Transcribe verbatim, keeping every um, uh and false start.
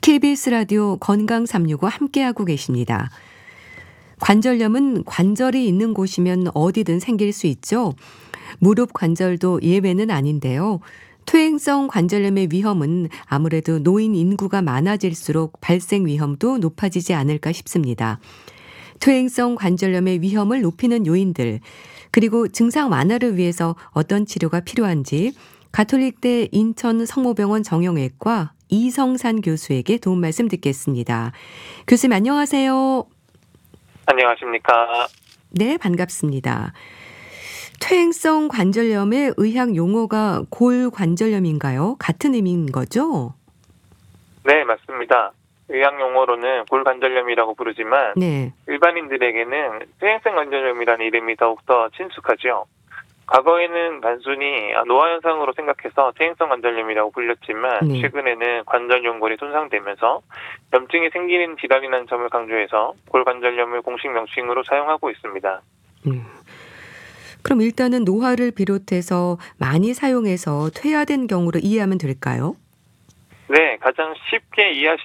케이비에스 라디오 건강 삼육오 함께하고 계십니다. 관절염은 관절이 있는 곳이면 어디든 생길 수 있죠. 무릎 관절도 예외는 아닌데요. 퇴행성 관절염의 위험은 아무래도 노인 인구가 많아질수록 발생 위험도 높아지지 않을까 싶습니다. 퇴행성 관절염의 위험을 높이는 요인들, 그리고 증상 완화를 위해서 어떤 치료가 필요한지 가톨릭대 인천 성모병원 정형외과 이성산 교수에게 도움 말씀 듣겠습니다. 교수님 안녕하세요. 안녕하십니까. 네, 반갑습니다. 퇴행성 관절염의 의학 용어가 골관절염인가요? 같은 의미인 거죠? 네, 맞습니다. 의학 용어로는 골관절염이라고 부르지만 네. 일반인들에게는 퇴행성 관절염이라는 이름이 더욱더 친숙하죠. 과거에는 단순히 노화 현상으로 생각해서 퇴행성 관절염이라고 불렸지만 네. 최근에는 관절 연골이 손상되면서 염증이 생기는 질환이라는 점을 강조해서 골관절염을 공식 명칭으로 사용하고 있습니다. 음. 그럼 일단은 노화를 비롯해서 많이 사용해서 퇴화된 경우로 이해하면 될까요? 네, 가장 쉽게 이해하실